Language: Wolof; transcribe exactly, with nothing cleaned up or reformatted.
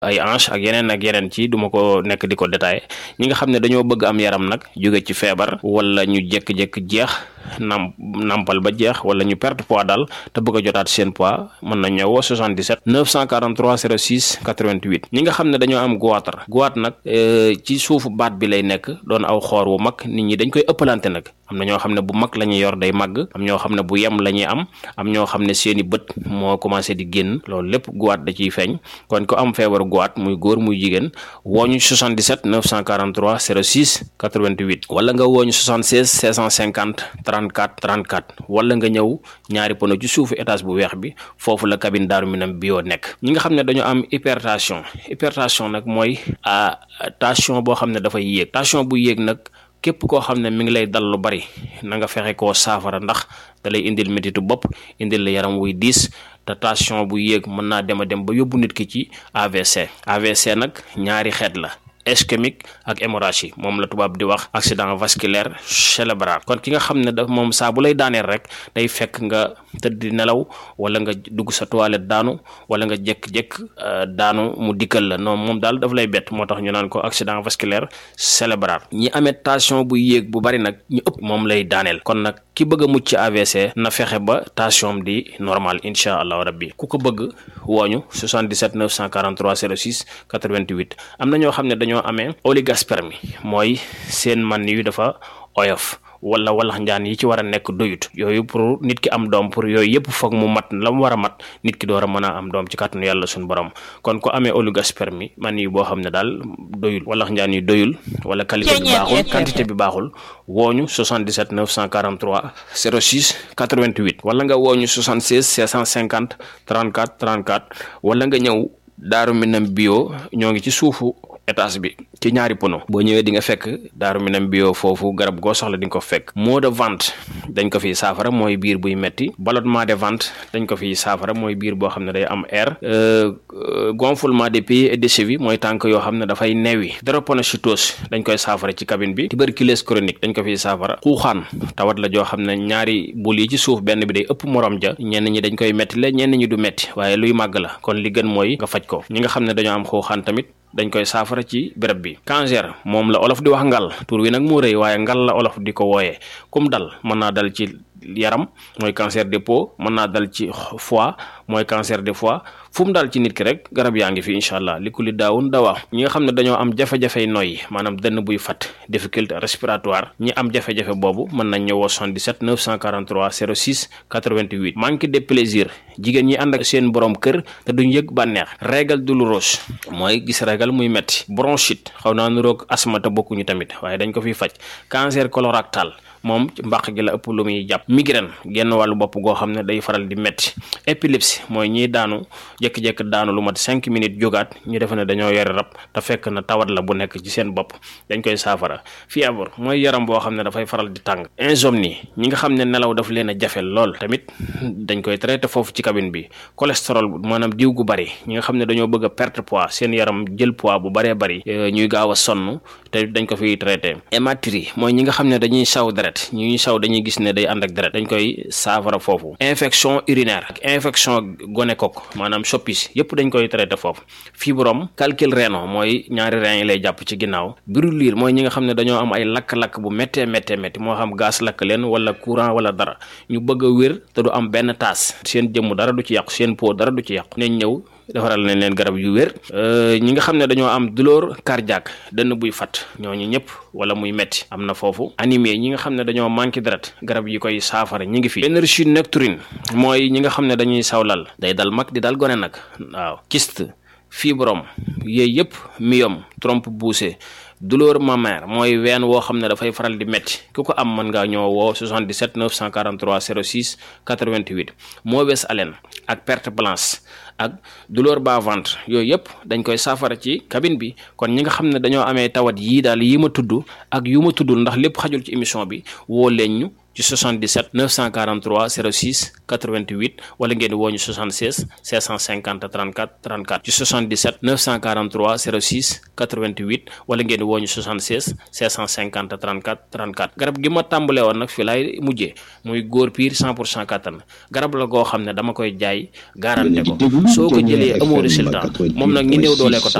ay hanche ak yeneen ak yeneen ci duma ko nekk di ko détaillé ñi nga xam ne dañoo bëgg am yaram nag jóge ci feebar wala ñu jékki-jékki jeex nam nampal ba jeex wala ñu perte poids daal te bëgg a jotaat seen poids mën na ñëwoo soixante-dix-sept neuf cent quarante-trois zéro six quatre-vingt-huit ñi nga xam ne dañoo am goitre goitre nag ci suufu baat bi lay nekk doon aw xoor wu mag nit ñi dañ koy ëppalante nag am na ñoo xam ne bu mag la ñuy yor day màgg am ñoo xam ne bu yem la ñuy am am ñoo xam ne seeni bët moo commencé di génn loolu lépp goitre da ciy feeñ kon ko am feebaru goitre muy góor muy jigéen wooñu soixante-dix-sept neuf cent quarante-trois zéro six quatre-vingt-huit wala nga wooñu soixante-seize cinq cent cinquante trente-quatre trente-quatre wala nga ñëw ñaari pono ci suufu étage bu weex bi foofu la cabine Darou Minam bio nekk ñi nga xam ne dañoo am hypertension hypertension nag mooy a tension boo xam ne dafay yéeg tension bu yéeg nag képp koo xam ne mi ngi lay dal lu bari na nga fexe koo saafara ndax da lay indil métitu bopp indil la yaram wuy diis te tension bu yéeg mën naa dem a dem ba yóbbu nit ki ci A V C A V C nag ñaari xeet la ischémique ak hémorragie moom la tubaab di wax accident vasculaire cérébral kon ki nga xam ne da moom saa bu lay daaneel rek day fekk nga tëdd di nelaw wala nga dugg sa toilette daanu wala nga jékk-jékk daanu mu dikkal la non moom daal daf lay bett moo tax ñu naan ko accident vasculaire cérébral ñi amee tension bu yéeg bu bari nag ñu ëpp moom lay daaneel kon nag ki bëgg a mucc ci A V C na fexe ba tension di normal incha allahu rabbi ku ko bëgg wooñu soixante-dix-sept neuf cent quarante-trois zéro six quatre-vingt-huit am na ñoo xam ne dañoo amee oligospermie mooy seen man yu dafa oyof wala walax njaan yi ci war a nekk doyut yooyu pour nit ki am doom pour yooyu yëpp foog mu mat la mu war a mat nit ki door a mën a am doom ci kàttanu yàlla suñu borom kon ko amee oligospermie man yi boo xam ne daal doyul walax njaan yi doyul wala qualité bi baaxul quantité bi baaxul wooñu soixante-dix-sept neuf cent quarante-trois zéro six quatre-vingt-huit wala nga wooñu soixante-seize cinq cent cinquante trente-quatre trente-quatre wala nga ñëw Darou Minam bio ñoo ngi ci suufu étage bi ci ñaari pono boo ñëwee di nga fekk Darou Minam bio foofu garab goo soxla di nga ko fekk maux de ventre dañ ko fiy saafara mooy biir buy metti ballonnement de ventre dañ ko fiy saafara mooy biir boo xam ne day am air gonflement des pieds et des chevilles mooy tànk yoo xam ne dafay neewi drépanocytose dañ koy saafara ci cabine bi tuberculose chronique dañ ko fiy saafara xuuxaan tawat la joo xam ne ñaari bul yi ci suuf benn bi day ëpp morom ja ñenn ñi dañ koy metti la ñenn ñi du metti waaye luy màgg la kon li gën mooy nga faj ko ñi nga xam ne dañoo am xuuxaan tamit dañ koy saafara ci béréb bi cancer moom la olof di wax ngal tur wi nag moo rëy waaye ngal la olof di ko wooyee kum dal mën naa dal ci yaram mooy cancer des peaux mën naa dal ci foie mooy cancer des foie fu mu daal ci nit ki rek garab yaa ngi fi incha allah li ku li daawun dawaa ñi nga xam ne dañoo am jafe-jafey noyyi maanaam dënn buy fat difficulté respiratoire ñi am jafe-jafe boobu mën nañ ñëwoo soixante-dix-sept neuf cent quarante-trois zéro six quatre-vingt-huit manque de plaisir jigéen ñi ànd ak seen borom kër te duñ yëg bànneex règle douloureuse mooy gis règle muy metti bronchite xaw naa nuroog asthme te bokkuñu tamit waaye dañ ko fiy faj cancer colorectal moom ci mbàq gi la ëpp lu muy jàpp migraine genn wàllu bopp goo xam ne day faral di metti épilepsie mooy ñiy daanu jékki-jékki daanu lu mat cinq minutes jógaat ñu defe ne dañoo yore rab te fekk na tawat la bu nekk ci seen bopp dañ koy saafara fièvre mooy yaram boo xam ne dafay faral di tàng insomnie ñi nga xam ne nelaw daf leen a jafe lool tamit dañ koy traité foofu ci cabine bi cholestérol maanaam diw gu bari ñi nga xam ne dañoo bëgg a perte poids seen yaram jël poids bu baree bari ñuy gaaw a sonn te dañ ko fiy traité hématurie mooy ñi nga xam ne dañuy saw deret ñu ñuy saw dañuy gis ne day ànd ak deret dañ koy saafara foofu infection urinaire ak infection gonocoque maanaam soppis yépp dañ koy traité foofu fibrome calcul rénal mooy ñaari rein yi lay jàpp ci ginnaaw brûlure mooy ñi nga xam ne dañoo am ay lakk-lakk bu méttee méttee métti moo xam gaz lakk leen wala courant wala dara ñu bëgg a wér te du am benn taas seen jëmm dara du ci yàqu seen peau dara du ci yàqu nañ ñëw defaral nañ leen garab yu wér ñi nga xam ne dañoo am douleur cardiaque dënn buy fat ñooñu ñëpp wala muy metti am na foofu anémie ñi nga xam ne dañoo manqué deret garab yi koy saafara ñi ngi fi énergie nocturne mooy ñi nga xam ne dañuy sawlal day dal mag di dal gone nag waaw kyste fibrome yooyu yëpp myome trompe poussée douleur mammaire mooy ween woo xam ne dafay faral di metti ku ko am mën ngaa ñëw woo soixante-dix-sept neuf cent quarante-trois zéro six quatre-vingt-huit mauvaise haleine ak perte blanche ak douleur bas ventre yooyu yëpp dañ koy saafara ci cabine bi kon ñi nga xam ne dañoo amee tawat yii daal yi ma tudd ak yu ma tuddul ndax lépp xajul ci émission bi woo leen ñu ci soixante-dix-sept neuf cent quarante-trois zéro six quatre-vingt-huit wala ngeen woo ñu soixante-seize cinq cent cinquante trente-quatre trente-quatre ci soixante-dix-sept neuf cent quarante-trois zéro six quatre-vingt-huit wala ngeen woo ñu soixante-seize cinq cent cinquante trente-quatre trente-quatre. garab gi ma tàmbalee woon nag fi laay mujjee muy góor piir cent pour cent kattan garab la goo xam ne dama koy jaay garanté ko soo ko jëlee amoo résultat moom nag ñi néew doolee ko tax